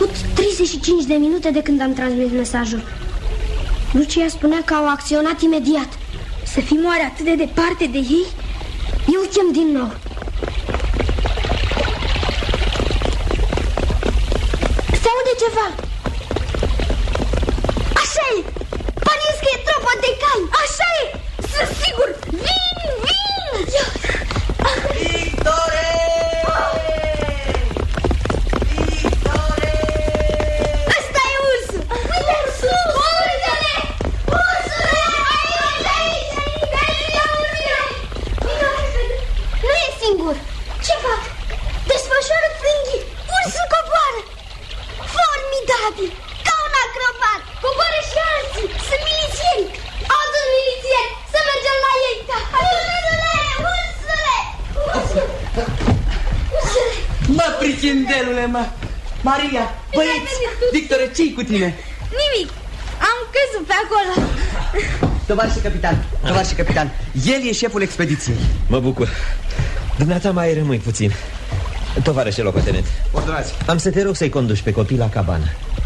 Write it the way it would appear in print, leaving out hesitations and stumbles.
trecut 35 de minute de când am transmis mesajul. Lucia spunea că au acționat imediat. Să fim oare atât de departe de ei? Eu chem din nou. Se aude ceva. Așa e! Pariez că e tropa de cai. Așa e! Sunt sigur! Vin! Victore! Victore! Ăsta e ursul! Uite ursul! Ursule! Ursule! Aici! Nu e singur! Ce fac? Desfășoară frânghii! Ursul coboară! Formidabil! Ca un acrobat! Coboară și alții! Sunt milițieni! Adun milițieni! Să mergem la ei! Ursule! Ursule! Ursule! Mă, prichindelule, mă! Maria, băieți, Victore, ce-i cu tine? Nimic! Am căzut pe acolo! Tovarășe capitan, el e șeful expediției. Mă bucur. Dumneata mai rămâi puțin. Tovarășe locotenent, ordonați. am să te rog să-i conduci pe copii la cabană.